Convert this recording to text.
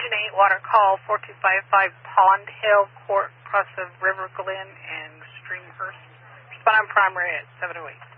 Engine 8, water call 4255 Pond Hill Court, cross of River Glen and Streamhurst. Respond on primary at 708.